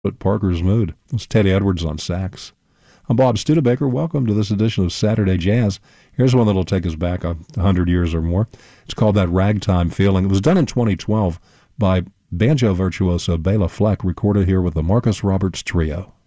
But Parker's Mood. It's Teddy Edwards on sax. I'm Bob Studebaker. Welcome to this edition of Saturday Jazz. Here's one that'll take us back 100 years or more. It's called That Ragtime Feeling. It was done in 2012 by banjo virtuoso Bela Fleck, recorded here with the Marcus Roberts Trio.